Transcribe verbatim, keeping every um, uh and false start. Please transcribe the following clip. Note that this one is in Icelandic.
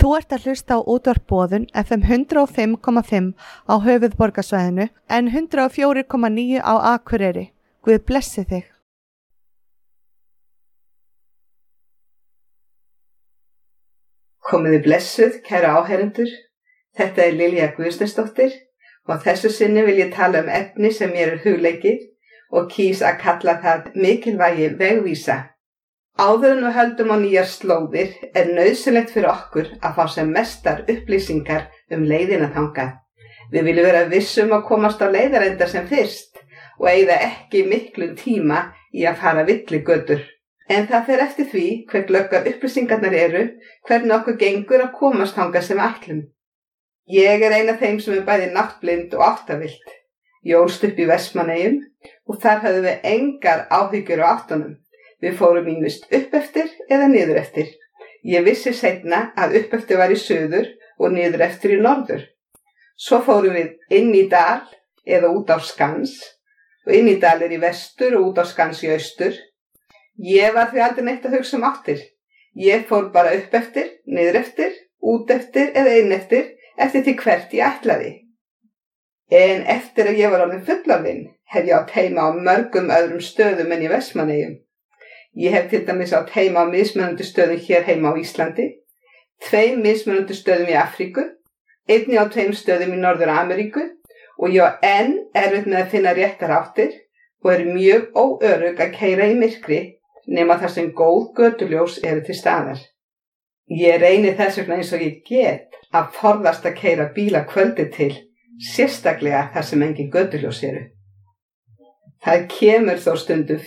Þú ert að hlusta á útvarp Boðun F M hundrað og fimm komma fimm á höfuðborgarsvæðinu en hundrað og fjögur komma níu á Akureyri. Guð blessi þig. Komiði blessuð, kæra áheyrendur. Þetta er Lilja Guðsteinsdóttir og þessu sinni vil ég tala um efni sem mér er hugleikið og kýs að kalla það mikilvægi vegvísa. Áður en við höldum á nýjar slóðir er nauðsynlegt fyrir okkur að fá sem mestar upplýsingar um leiðina þangað. Við viljum vera vissum að komast á leiðarenda sem fyrst og eyða ekki miklum tíma í að fara villigötur. En það fer eftir því hver glöggar upplýsingarnar eru, hvernig okkur gengur að komast þangað sem við ætlum. Ég er ein af þeim sem er bæði náttblind og áttavillt. Ég ólst upp í Vestmannaeyjum og þar höfðum við engar áhyggjur á áttunum. Við fórum ýmist upp eftir eða niður eftir. Ég vissi seinna að upp eftir var í suður og niður eftir í norður. Svo fórum við inn í dal eða út á skans og inn í dal er í vestur og út á skans í austur. Ég var því aldrei neitt að hugsa um áttir. Ég fór bara upp eftir, niður eftir, út eftir eða inn eftir, eftir því hvert ég ætlaði. En eftir að ég var orðin fullorðin hef ég átt heima á mörgum öðrum stöðum en í Vestmannaeyjum. Ég hef til dæmis átt heima á mismunandi stöðum hér heima á Íslandi, tveim mismunandi stöðum í Afríku, einnig á tveim stöðum í Norður-Ameríku og ég á enn erfitt með að finna réttar áttir og er mjög óörugg að keyra í myrkri nema þar sem góð götuljós eru til staðar. Ég reyni þess vegna eins og ég get að forðast að keyra bíla kvöldi til, sérstaklega þar sem engin götuljós eru. Það kemur þó stundum